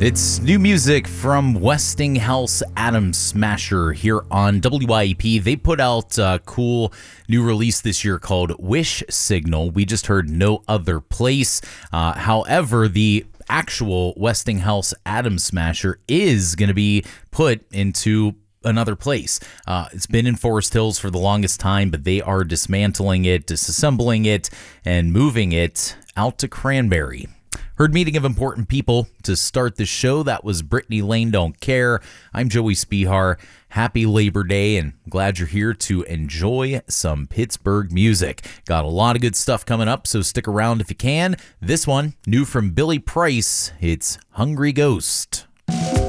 It's new music from Westinghouse Atom Smasher here on WYEP. They put out a cool new release this year called Wish Signal. We just heard No Other Place. However, the actual Westinghouse Atom Smasher is going to be put into another place. It's been in Forest Hills for the longest time, but they are dismantling it, disassembling it, and moving it out to Cranberry. Heard Meeting of Important People to start the show. That was Brittany Lane Don't Care. I'm Joey Spihar. Happy Labor Day, and glad you're here to enjoy some Pittsburgh music. Got a lot of good stuff coming up, so stick around if you can. This one, new from Billy Price. It's Hungry Ghost.